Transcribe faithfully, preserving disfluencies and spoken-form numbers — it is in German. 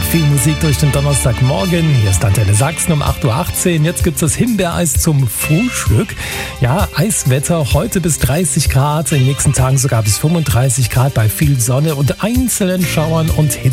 Viel Musik durch den Donnerstagmorgen. Hier ist Antenne Sachsen um acht Uhr achtzehn. Jetzt gibt es das Himbeereis zum Frühstück. Ja, Eiswetter, heute bis dreißig Grad, in den nächsten Tagen sogar bis fünfunddreißig Grad bei viel Sonne und einzelnen Schauern und Hitze.